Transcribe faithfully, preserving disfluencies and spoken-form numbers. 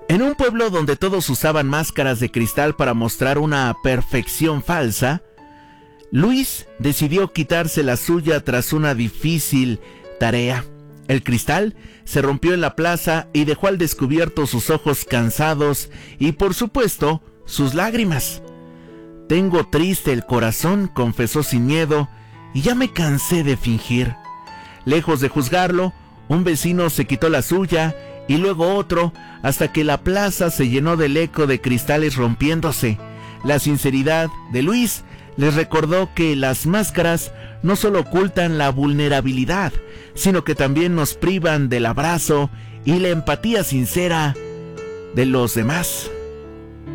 En un pueblo donde todos usaban máscaras de cristal para mostrar una perfección falsa, Luis decidió quitarse la suya tras una difícil tarea. El cristal se rompió en la plaza y dejó al descubierto sus ojos cansados y, por supuesto, sus lágrimas. «Tengo triste el corazón», confesó sin miedo, «y ya me cansé de fingir». Lejos de juzgarlo, un vecino se quitó la suya y luego otro, hasta que la plaza se llenó del eco de cristales rompiéndose. La sinceridad de Luis les recordó que las máscaras no solo ocultan la vulnerabilidad, sino que también nos privan del abrazo y la empatía sincera de los demás.